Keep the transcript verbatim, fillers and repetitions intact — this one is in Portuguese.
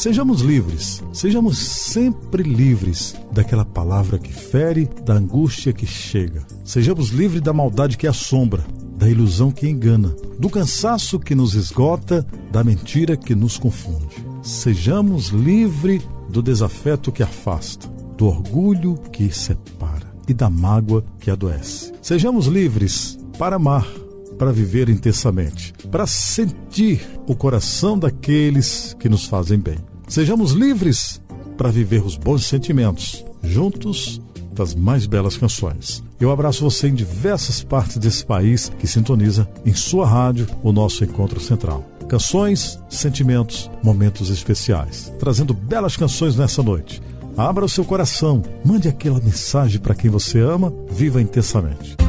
Sejamos livres, sejamos sempre livres daquela palavra que fere, da angústia que chega. Sejamos livres da maldade que assombra, da ilusão que engana, do cansaço que nos esgota, da mentira que nos confunde. Sejamos livres do desafeto que afasta, do orgulho que separa e da mágoa que adoece. Sejamos livres para amar, para viver intensamente, para sentir o coração daqueles que nos fazem bem. Sejamos livres para viver os bons sentimentos, juntos das mais belas canções. Eu abraço você em diversas partes desse país que sintoniza em sua rádio o nosso encontro central. Canções, sentimentos, momentos especiais, trazendo belas canções nessa noite. Abra o seu coração, mande aquela mensagem para quem você ama, viva intensamente.